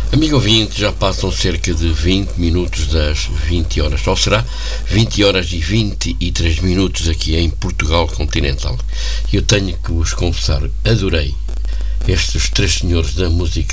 Amigo ouvinte, já passam cerca de 20 minutos das 20 horas, ou será 20 horas e 23 minutos aqui em Portugal continental. Eu tenho que vos confessar, adorei estes três senhores da música